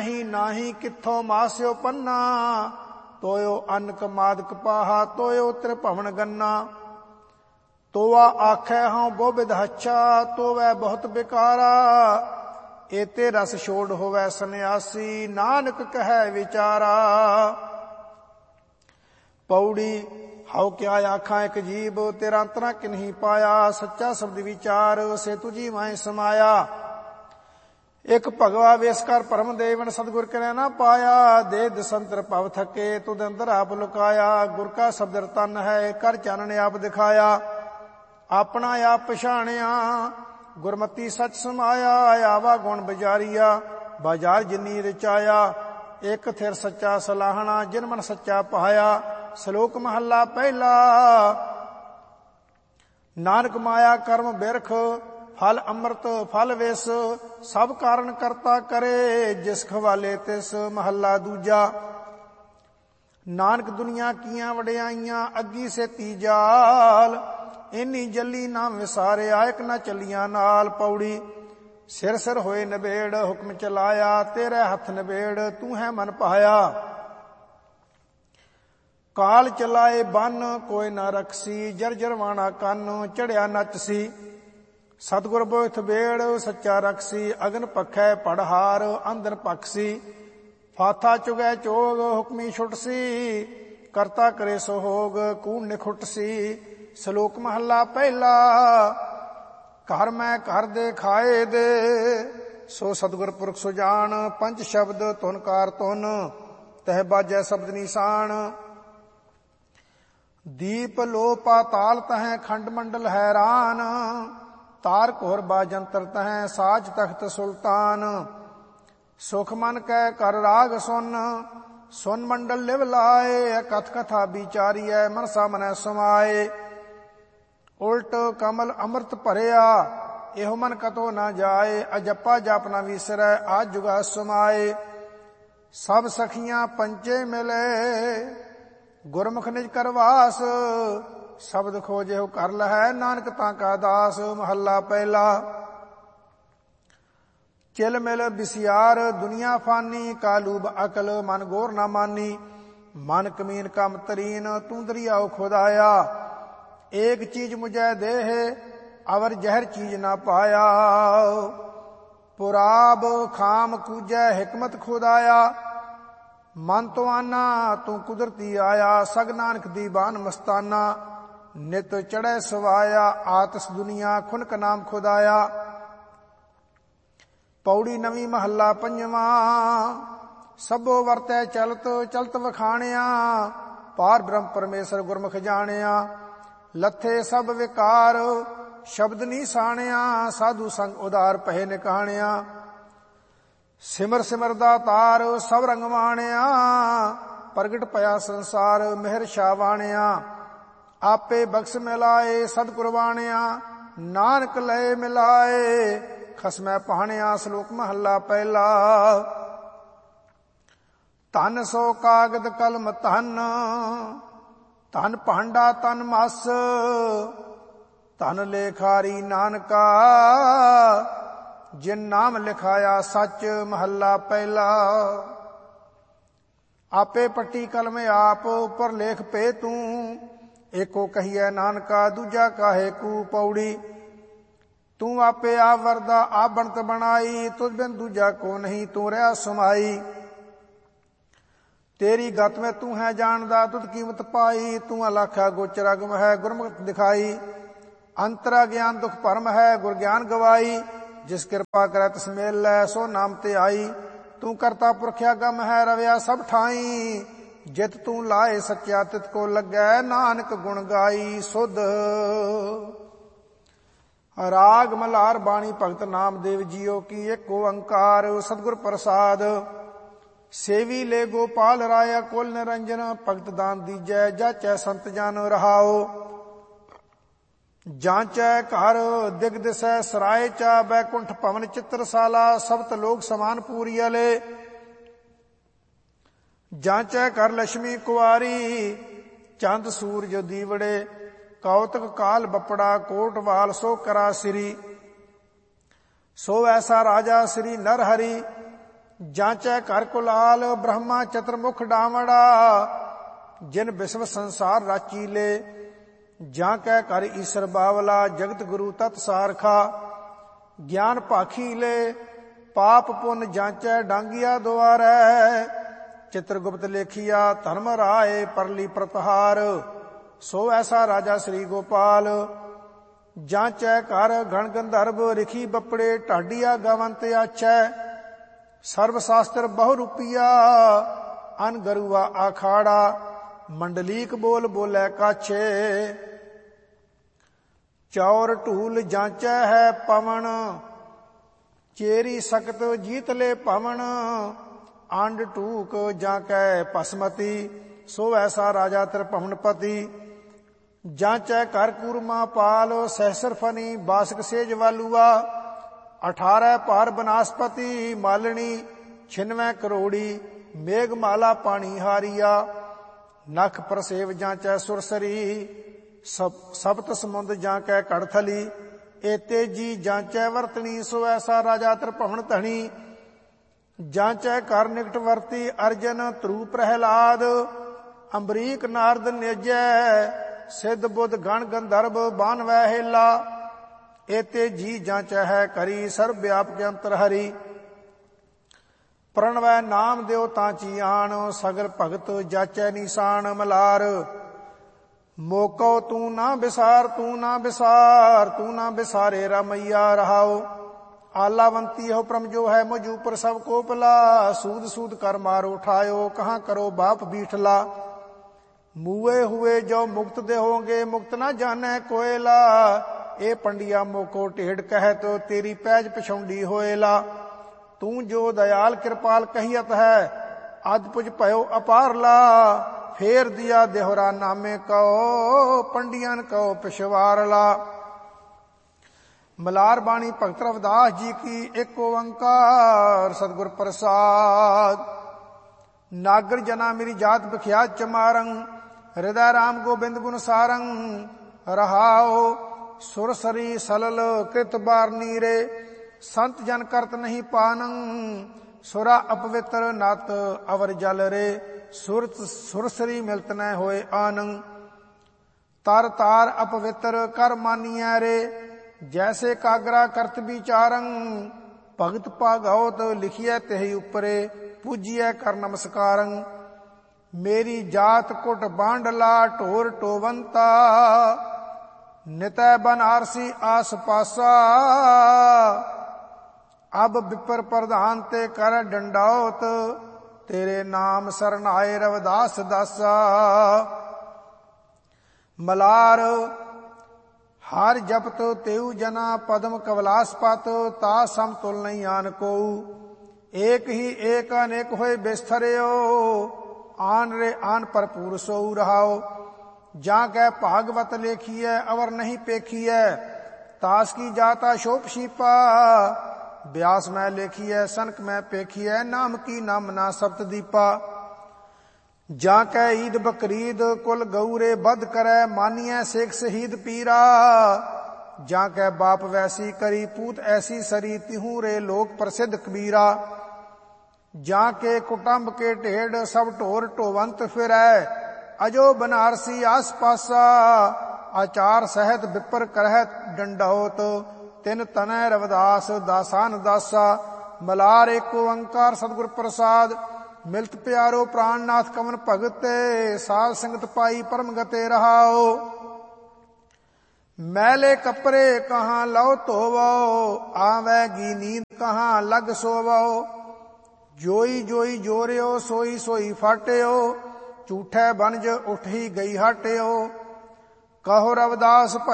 ही नाही कित्थों मास्यो पन्ना। तोयो अनक मादक पाहा तोयो त्रिभवन गन्ना। तोवा आखै हाँ बो विधच्छा तो वह बहुत बिकारा। एते रस छोड़ होवै सन्यासी नानक कहै विचारा। पौड़ी हाउ क्या आखा एक जीव तेरा अंतरा किन्हीं पाया। सच्चा शब्द विचार से तुझी माए समाया। एक भगवा वेश कर परम देवन सतगुर करे ना पाया। दे दसंतर भव थके तुद अंदर आप लुकाया। गुर का शब्द तन है कर चानने आप दिखाया। अपना आप पछाणिया गुरमती सच समाया। आवा गुण बजारिया बाजार जिन्नी रचाया। एक थिर सच्चा सलाहना जिन मन सच्चा पाया। श्लोक महला पहला। नानक माया कर्म बिरख फल अमृत फल विष सब कारण करता करे। जिस खवाले तिस महला दूजा। नानक दुनिया किया वड्याइयां अग्गी से तीजाल। इन्नी जली ना विसारे आयक ना चलिया नाल। पौड़ी सिर सिर होए नबेड़ हुक्म चलाया। तेरे हथ नबेड़ तू है मन पाया। काल चलाए बन कोई ना रखसी जर वाणा कन चढ़िया नचसी। सतगुर बोथ बेड़ सच्चा रखसी। अगन पखै पड़हार अंदर पखसी। फाथा चुगै चोग हुक्मी छुटसी। करता करे सोहोग कूड़ निखुटसी। श्लोक महला पहला। घर मैं घर दे खाए दे सो सतगुर पुरख सुजान। पंच शब्द तुन कार तुन तह बाजै शब्द निशान। दीप लो पाताल तह खंड मंडल हैरान। तार घोर बाजंतर तह साज तख्त सुल्तान। सुख मन कै कर राग सुन सुन मंडल लिव लाए। कथ कथा विचारिय मनसा मन समाए। उल्ट कमल अमृत भरिया एहो मन कतो न जाए। अजप्पा जप न विसरै आज जुगा समाए। सब सखियां पंचे मिले गुरमुख निज करवास। शब्द खोजे हो कर लहै नानक ताका दास। महला पहला। चिल मिल बिसियार दुनिया फानी। कालूब अकल मन गोर न मानी। मन कमीन कम तरीन तू दरियाओ खुदाया। एक चीज मुझे देह अवर जहर चीज ना पाया। पुराब खाम कूजै हिकमत खुदाया। मन तो आना तू कुदरती आया। सग नानक दी बान मस्ताना। नित चढ़े सवाया आतस दुनिया खुनक नाम खुदाया। पौड़ी नवी महला पंजवा। सबो वरतै चलत चलत वखाणिया। पार ब्रह्म परमेश्वर गुरमुख जाणिया। लथे सब विकार शब्द नी साणिया। साधु संग उदार पहे निकाणिया। सिमर सिमर दातार सब रंग वाणिया। प्रगट पया संसार मेहर शावाणिया। आपे बख्श मिलाए सदगुर वाणिया। नानक लय मिलाए खसमै पहाणिया। श्लोक महला पहला। धन सो कागद कलम धन धन भांडा तन मस। धन लेखारी नानका जिन नाम लिखाया सच। महला पहला। आपे पट्टी कलम आप उपर लेख पे तू। एको कहिए नानका दूजा काहे कू। पौड़ी तू आपे आप वरदा आप बनत बनाई। तुझ बिन दूजा को नहीं तू रहा समाई। तेरी गत में तू है जानदा तुद कीमत पाई। तू अलाखा गोचरा गुम है गुरमुख दिखाई। अंतरा ज्ञान दुख परम है गुर ज्ञान गवाई। जिस कृपा करे तिस मेल लै सो नाम ते आई। तू करता पुरख्या गम है रविया सब ठाई। जित तू लाए सच्चा तित को लगै नानक गुण गाई सुध। राग मल्हार बाणी भगत नामदेव जियो की एक ओंकार सतगुर प्रसाद। सेवी ले गोपाल राया कुल निरंजन। भगत दान दीजै जाचै संत जन रहाओ। जांचै घर दिग दिसै सराय चा। बैकुंठ भवन चित्रशाला सप्त लोक समान पूरियले। जांचै कर लक्ष्मी कुआरी चंद सूरज दीवड़े। कौतक काल बपड़ा कोटवाल सो करा श्री। सो ऐसा राजा श्री नर हरि ਜਾਂਚੈ ਕਰ ਕੁਲਾਲ ਬ੍ਰਹਮਾ ਚਤੁਰਮੁਖ ਡਾਵੜਾ ਜਿਨ ਬਿਸਵ ਸੰਸਾਰ ਰਾਚੀ ਲੇ ਜਾਂ ਕਹਿ ਕਰ ਈਸ਼ਰ ਬਾਵਲਾ ਜਗਤ ਗੁਰੂ ਤਤ ਸਾਰਖਾ ਗਿਆਨ ਭਾਖੀ ਲੇ ਪਾਪ ਪੁੰਨ ਜਾਂਚੈ ਡਾਂਗਿਆ ਦੁਆਰੈ ਚਿਤਰਗੁਪਤ ਲੇਖਿਆ ਧਰਮ ਰਾਏ ਪਰਲੀ ਪ੍ਰਤਹਾਰ ਸੋ ਐਸਾ ਰਾਜਾ ਸ੍ਰੀ ਗੋਪਾਲ ਜਾਂਚੈ ਕਰ ਗਣ ਗੰਧਰਵ ਰਿਖੀ ਬੱਪੜੇ ਢਾਡੀਆ ਗਵੰਤ ਆਛੈ ਸਰਬ ਸ਼ਾਸਤਰ ਬਹੁ ਰੂਪੀਆ ਅਨ ਗਰੂਆ ਆਖਾੜਾ ਮੰਡਲੀਕ ਬੋਲ ਬੋਲੇ ਕਾਛੇ ਚੌਰ ਢੂਲ ਜਾਂਚੈ ਹੈ ਪਵਨ ਚੇਰੀ ਸਕਤ ਜੀਤਲੇ ਭਵਨ ਅੰਡ ਟੂਕ ਜਾਂ ਕੈ ਭਸਮਤੀ ਸੋ ਐਸਾ ਰਾਜਾ ਤ੍ਰਿਭਵਨਪਤੀ ਜਾਂਚੈ ਕਰ ਕੂਰਮਾ ਪਾਲ ਸਹਿਸਰ ਫਨੀ ਬਾਸਕ ਸੇਜ ਵਾਲੂਆ 18 ਭਾਰ ਬਨਾਸਪਤੀ ਮਾਲਣੀ 96 ਕਰੋੜੀ ਮੇਘ ਮਾਲਾ ਪਾਣੀ ਹਾਰੀਆ ਨਖ ਪ੍ਰਸੇਵ ਜਾਂਚੈ ਸੁਰਸਰੀ ਸਪਤ ਸਮੁੰਦ ਜਾਂ ਕੈ ਕੜਥਲੀ ਏ ਤੇਜੀ ਜਾਂਚੈ ਵਰਤਣੀ ਸੋ ਐਸਾ ਰਾਜਾ ਤ੍ਰਿਭਵਨ ਧਣੀ ਜਾਂਚੈ ਕਰ ਨਿਕਟ ਵਰਤੀ ਅਰਜਨ ਧਰੂ ਪ੍ਰਹਿਲਾਦ ਅੰਬਰੀਕ ਨਾਰਦ ਨਿਜੈ ਸਿੱਧ ਬੁੱਧ ਗਣ ਗੰਧਰਵ ਬਾਨਵੈ ਹੇਲਾ ਏਤੇ ਜੀ ਜਾਂਚੈ ਹੈ ਕਰੀ ਸਰਬ ਵਿਆਪਕ ਅੰਤਰ ਹਰੀ ਪ੍ਰਣਵੈ ਨਾਮ ਦਿਓ ਤਾਂ ਚੀਆਣ ਸਗਲ ਭਗਤ ਜਾਚੈ ਨਿਸ਼ਾਨ ਮਲਾਰ ਮੋਕੋ ਤੂੰ ਨਾ ਵਿਸਾਰ ਤੂੰ ਨਾ ਵਿਸਾਰ ਤੂੰ ਨਾ ਵਿਸਾਰੇ ਰਮਈਆ ਰਹਾਓ ਆਲਾਵੰਤੀ ਹੋ ਪ੍ਰਮ ਜੋ ਹੈ ਮੁਝ ਉਪਰ ਸਭ ਕੋ ਭਲਾ ਸੂਦ ਸੂਦ ਕਰ ਮਾਰੋ ਉਠਾਇਓ ਕਹਾਂ ਕਰੋ ਬਾਪ ਬੀਠਲਾ ਮੂਏ ਹੁਏ ਜੋ ਮੁਕਤ ਦੇ ਹੋਗੇ ਮੁਕਤ ਨਾ ਜਾਣੈ ਕੋਇਲਾ ਇਹ ਪੰਡਿਆ ਮੋਕੋ ਢੇੜ ਕਹਿ ਤੋ ਤੇਰੀ ਪੈਜ ਪਛੌਂਡੀ ਹੋਏਲਾ ਤੂੰ ਜੋ ਦਇਆਲ ਕਿਰਪਾਲ ਕਹੀਅਤ ਹੈ ਅਦ ਪੁਜ ਭਇਓ ਅਪਾਰਲਾ ਫੇਰ ਦਿਆ ਦੇਹਰਾ ਨਾਮੇ ਕਉ ਪੰਡਿਆਂ ਕਉ ਪਿਛਵਾਰਲਾ ਮਲਾਰ ਬਾਣੀ ਭਗਤ ਰਵਿਦਾਸ ਜੀ ਕੀ ਇੱਕ ਓੰਕਾਰ ਸਤਿਗੁਰ ਪ੍ਰਸਾਦ ਨਾਗਰ ਜਨਾ ਮੇਰੀ ਜਾਤ ਬਖਿਆਤ ਚਮਾਰੰ ਹਿਰਦੈ ਰਾਮ ਗੋਬਿੰਦ ਗੁਣ ਸਾਰੰ ਰਹਾਓ ਸੁਰਸਰੀ ਸਲਲ ਕ੍ਰਿਤ ਬਾਰ ਨੀਰੇ ਸੰਤ ਜਨ ਕਰਤ ਨਹੀਂ ਪਾਨੰ ਸੁਰਾ ਅਪਵਿੱਤਰ ਨਤ ਅਵਰ ਜਲ ਰੇ ਸੁਰਸਰੀ ਮਿਲਤ ਨ ਹੋਏ ਆਨੰ ਤਰ ਤਾਰ ਅਪਵਿੱਤਰ ਕਰ ਮਾਨੀਐ ਰੇ ਜੈਸੇ ਕਾਗਰਾ ਕਰਤ ਵਿਚਾਰੰ ਭਗਤ ਭਾਗਉਤ ਲਿਖਿਐ ਤਹਿ ਉਪਰੇ ਪੂਜੀਐ ਕਰ ਨਮਸਕਾਰੰ ਮੇਰੀ ਜਾਤ ਕੁਟ ਬਾਂਡਲਾ ਢੋਰ ਟੋਵੰਤਾ ਨਿਤੈ ਬਨਾਰਸੀ ਆਸ ਪਾਸਾ ਅਬ ਵਿਪਰ ਪ੍ਰਧਾਨ ਤੇ ਕਰ ਡੰਡਾਉਤ ਤੇਰੇ ਨਾਮ ਸਰਨ ਆਏ ਰਵਿਦਾਸ ਦਾਸਾ ਮਲਾਰ ਹਰ ਜਪਤ ਤੇਉ ਜਨਾ ਪਦਮ ਕਵਲਾਸ ਪਤ ਤਾ ਸਮਤੁਲ ਨਹੀਂ ਆਨ ਕੋ ਏਕ ਹੀ ਏਕ ਅਨੇਕ ਹੋਏ ਬਿਸਥਰਿਓ ਆਨ ਰੇ ਆਨ ਭਰਪੂਰ ਸੋਊ ਰਹਾਓ ਜਾਂ ਕੈ ਭਾਗਵਤ ਲੇਖੀਐ ਅਵਰ ਨਹੀਂ ਪੇਖੀਐ ਤਾਸ ਕੀ ਜਾਤਾ ਸ਼ੋਭ ਸ਼ੀਪਾ ਬਿਆਸ ਮੈਂ ਲੇਖੀਐ ਸਨਕ ਮੈਂ ਪੇਖੀਐ ਨਾਮ ਕੀ ਨਾਮ ਨਾ ਸਪਤ ਦੀਪਾ ਜਾਂ ਕੈ ਈਦ ਬਕਰੀਦ ਕੁਲ ਗਊਰੇ ਬਧ ਕਰੈ ਮਾਨੀਐ ਸਿੱਖ ਸ਼ਹੀਦ ਪੀਰਾ ਜਾਂ ਕੈ ਬਾਪ ਵੈਸੀ ਕਰੀ ਪੂਤ ਐਸੀ ਸਰੀ ਤਿਹੂ ਰੇ ਲੋਕ ਪ੍ਰਸਿੱਧ ਕਬੀਰਾ ਜਾਂ ਕੇ ਕੁਟੰਬ ਕੇ ਢੇੜ ਸਭ ਢੋਰ ਢੋਵੰਤ ਫਿਰੈ ਅਜੋ ਬਨਾਰਸੀ ਆਸ ਪਾਸਾ ਆਚਾਰ ਸਹਿਤ ਵਿਪਰ ਕਰਹਿ ਡੰਡਾਉਤ ਤਿਨ ਤਨੈ ਰਵਿਦਾਸ ਦਾਸਾਨ ਦਾਸਾ ਮਲਾਰ ਏਕ ਓੰਕਾਰ ਸਤਿਗੁਰ ਪ੍ਰਸਾਦ ਮਿਲਤ ਪਿਆਰੋ ਪ੍ਰਾਨਨਾਥ ਕਮਨ ਭਗਤ ਸਾਧ ਸੰਗਤ ਪਾਈ ਪਰਮ ਗਤੇ ਰਹਾਓ ਮੈਲੇ ਕੱਪੜੇ ਕਹਾਂ ਲਓ ਧੋਵੋ ਆਵੈਗੀ ਨੀਂਦ ਕਹਾਂ ਲਗ ਸੋਵੋ ਜੋਈ ਜੋਈ ਜੋਰਿਓ ਸੋਈ ਸੋਈ ਫਾਟਿਓ ਝੂਠੈ ਬਨਜ ਉਠੀ ਗਈ ਹਟਿਓ ਕਹੋ ਰਵਿਦਾਸ